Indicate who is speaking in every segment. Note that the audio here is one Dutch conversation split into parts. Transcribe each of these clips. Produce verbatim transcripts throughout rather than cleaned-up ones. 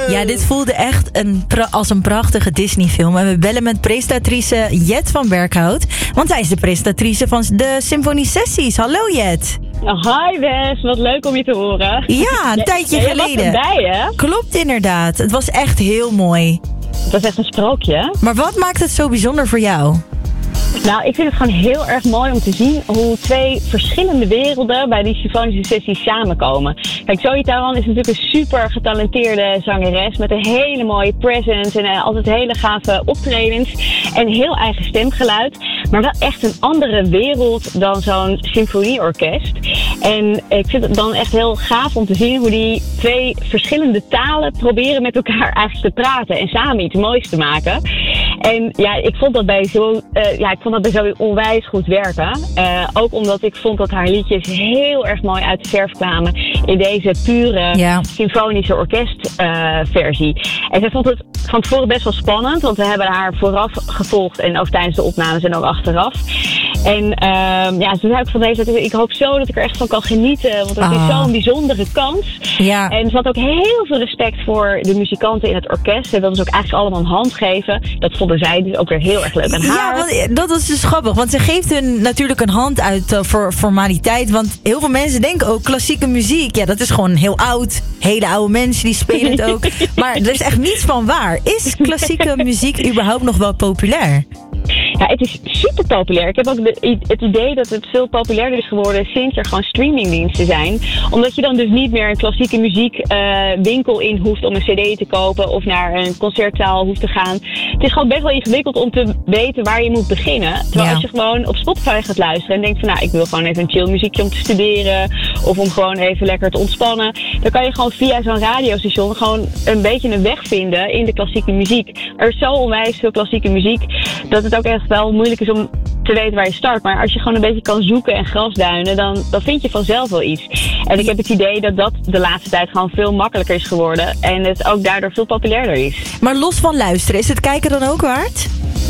Speaker 1: Ja, dit voelde echt een pra- als een prachtige Disney-film. En we bellen met presentatrice Jet van Berkhout. Want zij is de presentatrice van de Symfonie-sessies. Hallo Jet.
Speaker 2: Hi Wes, wat leuk om je te horen.
Speaker 1: Ja, een tijdje
Speaker 2: ja,
Speaker 1: geleden.
Speaker 2: Je was erbij, hè?
Speaker 1: Klopt inderdaad. Het was echt heel mooi.
Speaker 2: Het was echt een sprookje.
Speaker 1: Maar wat maakt het zo bijzonder voor jou?
Speaker 2: Nou, ik vind het gewoon heel erg mooi om te zien hoe twee verschillende werelden bij die symfonische sessies samenkomen. Kijk, Zoe Tauran is natuurlijk een super getalenteerde zangeres met een hele mooie presence en uh, altijd hele gave optredens en heel eigen stemgeluid. Maar wel echt een andere wereld dan zo'n symfonieorkest. En ik vind het dan echt heel gaaf om te zien hoe die twee verschillende talen proberen met elkaar eigenlijk te praten en samen iets moois te maken. En ja, ik vond dat bij zo, uh, ja, ik vond dat bij Zoe onwijs goed werken. Uh, ook omdat ik vond dat haar liedjes heel erg mooi uit de verf kwamen in deze pure ja. symfonische orkestversie. Uh, en zij vond het van tevoren best wel spannend, want we hebben haar vooraf gevolgd en ook tijdens de opnames en ook achteraf. En uh, ja, toen heb ik van deze, ik hoop zo dat ik er echt van kan genieten, want het oh. is zo'n bijzondere kans.
Speaker 1: Ja.
Speaker 2: En ze had ook heel veel respect voor de muzikanten in het orkest. Ze wilden ze ook eigenlijk allemaal een hand geven. Dat vonden zij dus ook weer heel erg leuk aan haar.
Speaker 1: Ja, want dat was dus grappig, want ze geeft hun natuurlijk een hand uit uh, voor formaliteit. Want heel veel mensen denken ook klassieke muziek, ja, dat is gewoon heel oud. Hele oude mensen die spelen het ook. Maar er is echt niets van waar. Is klassieke muziek überhaupt nog wel populair?
Speaker 2: Ja, het is super populair. Ik heb ook de, het idee dat het veel populairder is geworden sinds er gewoon streamingdiensten zijn. Omdat je dan dus niet meer een klassieke muziekwinkel uh, in hoeft om een cd te kopen of naar een concertzaal hoeft te gaan. Het is gewoon best wel ingewikkeld om te weten waar je moet beginnen. Terwijl ja. als je gewoon op Spotify gaat luisteren en denkt van nou, ik wil gewoon even een chill muziekje om te studeren of om gewoon even lekker te ontspannen. Dan kan je gewoon via zo'n radiostation gewoon een beetje een weg vinden in de klassieke muziek. Er is zo onwijs veel klassieke muziek dat het ook echt wel moeilijk is om te weten waar je start. Maar als je gewoon een beetje kan zoeken en grasduinen, dan, dan vind je vanzelf wel iets. En ik heb het idee dat dat de laatste tijd gewoon veel makkelijker is geworden. En het ook daardoor veel populairder is.
Speaker 1: Maar los van luisteren, is het kijken dan ook waard?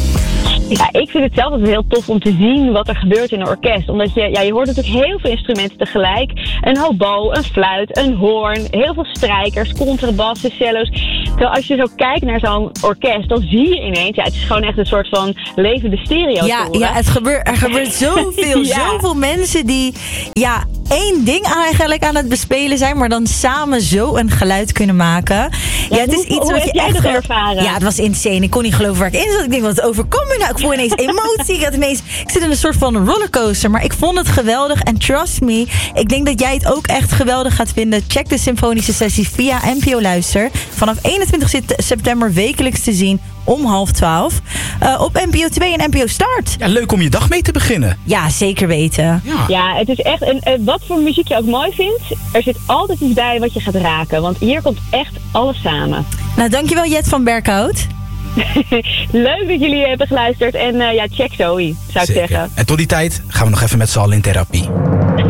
Speaker 2: Ja, ik vind het zelf altijd heel tof om te zien wat er gebeurt in een orkest. Omdat je, ja, je hoort natuurlijk heel veel instrumenten tegelijk. Een hobo, een fluit, een hoorn, heel veel strijkers, contrabassen, cello's. Terwijl als je zo kijkt naar zo'n orkest, dan zie je ineens, ja, het is gewoon echt een soort van levende stereo.
Speaker 1: Ja, ja, het gebeurt, er gebeurt zoveel, ja. zoveel mensen die, ja, één ding eigenlijk aan het bespelen zijn, maar dan samen zo een geluid kunnen maken. Ja,
Speaker 2: ja
Speaker 1: het is
Speaker 2: hoe,
Speaker 1: iets
Speaker 2: hoe
Speaker 1: wat
Speaker 2: heb
Speaker 1: je
Speaker 2: jij
Speaker 1: echt
Speaker 2: dat ervaren?
Speaker 1: Ja, het was insane. Ik kon niet geloven waar ik in zat. Ik denk, wat overkomt me nou? Ik voel ineens emotie. Ik, had ineens, ik zit in een soort van rollercoaster, maar ik vond het geweldig. En trust me, ik denk dat jij het ook echt geweldig gaat vinden. Check de symfonische sessie via N P O Luister. Vanaf eenentwintig september wekelijks te zien om half twaalf. Uh, op N P O twee en N P O Start.
Speaker 3: Ja, leuk om je dag mee te beginnen.
Speaker 1: Ja, zeker weten.
Speaker 2: Ja, ja het is echt, en, en wat voor muziek je ook mooi vindt, er zit altijd iets bij wat je gaat raken. Want hier komt echt alles samen.
Speaker 1: Nou, dankjewel Jet van Berkhout.
Speaker 2: Leuk dat jullie hebben geluisterd. En uh, ja, check Zoe, zou ik
Speaker 3: Zeker.
Speaker 2: zeggen.
Speaker 3: En tot die tijd gaan we nog even met z'n allen in therapie.